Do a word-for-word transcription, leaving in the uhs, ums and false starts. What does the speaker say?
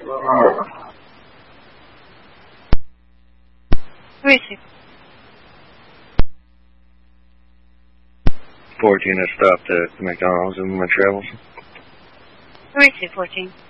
Receive. fourteen, I stopped at McDonald's in my travels. Receive, fourteen.